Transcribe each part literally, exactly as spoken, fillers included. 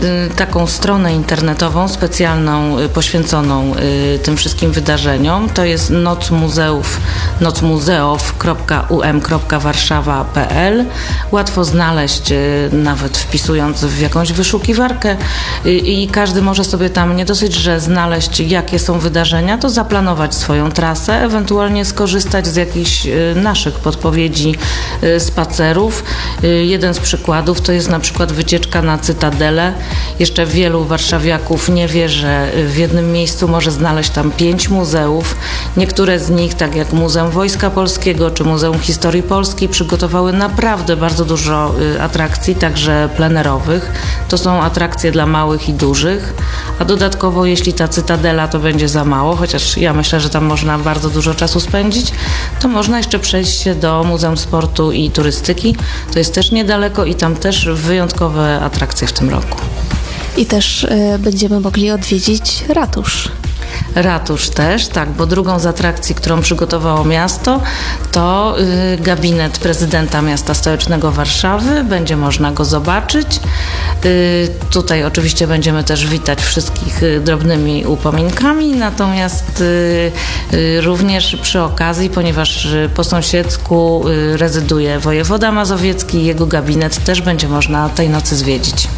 taką stronę internetową specjalną, poświęconą tym wszystkim wydarzeniom. To jest Noc Muzeów, nocmuzeów kropka u m kropka warszawa kropka p l. Łatwo znaleźć, nawet wpisując w jakąś wyszukiwarkę, i każdy może sobie tam nie dosyć, że znaleźć, jakie są wydarzenia, to zaplanować swoją trasę, ewentualnie skorzystać z jakichś naszych podpowiedzi, spacerów. Jeden z przykładów to jest na przykład wycieczka na Cytadelę. Jeszcze wielu warszawiaków nie wie, że w jednym miejscu może znaleźć tam pięć muzeów. Niektóre z nich, tak jak Muzeum Wojska Polskiego czy Muzeum Historii Polski, przygotowały naprawdę bardzo dużo atrakcji, także plenerowych. To są atrakcje dla małych i dużych, a dodatkowo jeśli ta Cytadela to będzie za mało, chociaż ja myślę, że tam można bardzo dużo czasu spędzić, to można jeszcze przejść się do Muzeum Sportu i Turystyki. To jest też niedaleko i tam też wyjątkowe atrakcje w tym roku. I też y, będziemy mogli odwiedzić ratusz. Ratusz też, tak, bo drugą z atrakcji, którą przygotowało miasto, to y, gabinet prezydenta miasta stołecznego Warszawy. Będzie można go zobaczyć. Y, tutaj oczywiście będziemy też witać wszystkich y, drobnymi upominkami, natomiast y, y, również przy okazji, ponieważ y, po sąsiedzku y, rezyduje wojewoda mazowiecki, jego gabinet też będzie można tej nocy zwiedzić.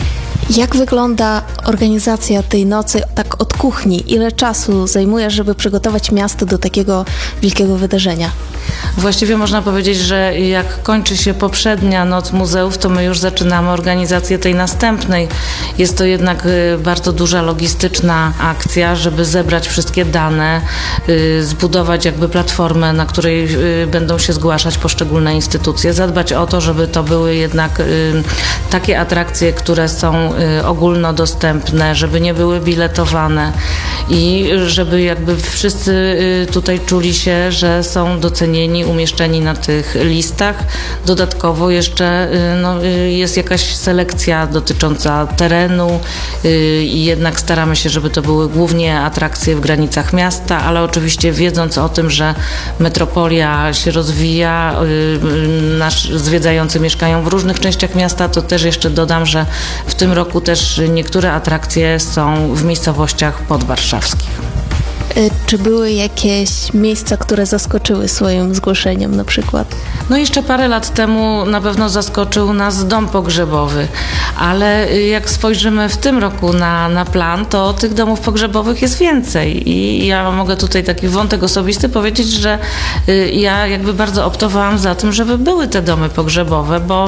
Jak wygląda organizacja tej nocy tak od kuchni? Ile czasu zajmuje, żeby przygotować miasto do takiego wielkiego wydarzenia? Właściwie można powiedzieć, że jak kończy się poprzednia Noc Muzeów, to my już zaczynamy organizację tej następnej. Jest to jednak bardzo duża logistyczna akcja, żeby zebrać wszystkie dane, zbudować jakby platformę, na której będą się zgłaszać poszczególne instytucje, zadbać o to, żeby to były jednak takie atrakcje, które są ogólnodostępne, żeby nie były biletowane i żeby jakby wszyscy tutaj czuli się, że są docenieni, umieszczeni na tych listach. Dodatkowo jeszcze no, jest jakaś selekcja dotycząca terenu i jednak staramy się, żeby to były głównie atrakcje w granicach miasta, ale oczywiście wiedząc o tym, że metropolia się rozwija, nasz zwiedzający mieszkają w różnych częściach miasta, to też jeszcze dodam, że w tym roku też niektóre atrakcje są w miejscowościach podwarszawskich. Czy były jakieś miejsca, które zaskoczyły swoim zgłoszeniem na przykład? No jeszcze parę lat temu na pewno zaskoczył nas dom pogrzebowy, ale jak spojrzymy w tym roku na, na plan, to tych domów pogrzebowych jest więcej i ja mogę tutaj taki wątek osobisty powiedzieć, że ja jakby bardzo optowałam za tym, żeby były te domy pogrzebowe, bo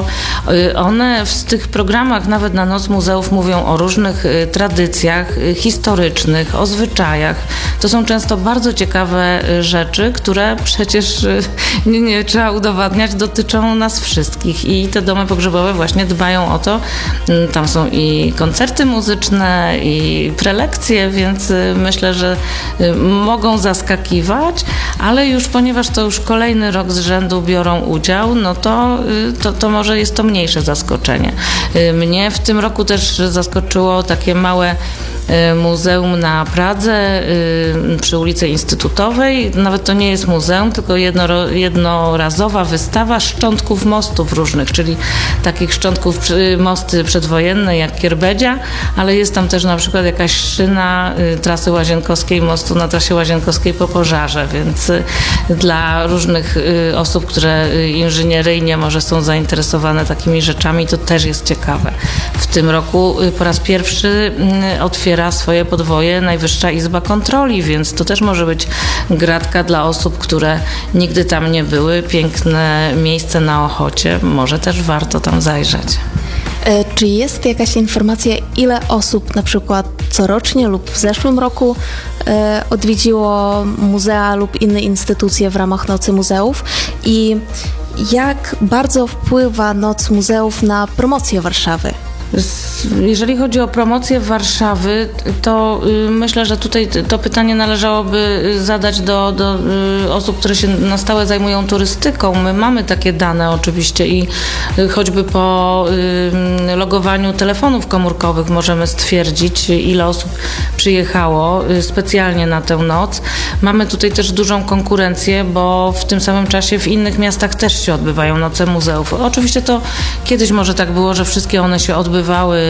one w tych programach nawet na Noc Muzeów mówią o różnych tradycjach historycznych, o zwyczajach. To są często bardzo ciekawe rzeczy, które przecież nie, nie trzeba udowadniać, dotyczą nas wszystkich i te domy pogrzebowe właśnie dbają o to. Tam są i koncerty muzyczne, i prelekcje, więc myślę, że mogą zaskakiwać, ale już ponieważ to już kolejny rok z rzędu biorą udział, no to, to, to może jest to mniejsze zaskoczenie. Mnie w tym roku też zaskoczyło takie małe muzeum na Pradze przy ulicy Instytutowej. Nawet to nie jest muzeum, tylko jedno, jednorazowa wystawa szczątków mostów różnych, czyli takich szczątków mosty przedwojenne jak Kierbedzia, ale jest tam też na przykład jakaś szyna trasy łazienkowskiej, mostu na trasie łazienkowskiej po pożarze, więc dla różnych osób, które inżynieryjnie może są zainteresowane takimi rzeczami, to też jest ciekawe. W tym roku po raz pierwszy otwiera swoje podwoje Najwyższa Izba Kontroli, więc to też może być gratka dla osób, które nigdy tam nie były. Piękne miejsce na Ochocie, może też warto tam zajrzeć. Czy jest jakaś informacja, ile osób na przykład corocznie lub w zeszłym roku odwiedziło muzea lub inne instytucje w ramach Nocy Muzeów i jak bardzo wpływa Noc Muzeów na promocję Warszawy? Jeżeli chodzi o promocję Warszawy, to myślę, że tutaj to pytanie należałoby zadać do, do osób, które się na stałe zajmują turystyką. My mamy takie dane oczywiście i choćby po logowaniu telefonów komórkowych możemy stwierdzić, ile osób przyjechało specjalnie na tę noc. Mamy tutaj też dużą konkurencję, bo w tym samym czasie w innych miastach też się odbywają Noce Muzeów. Oczywiście to kiedyś może tak było, że wszystkie one się odbywały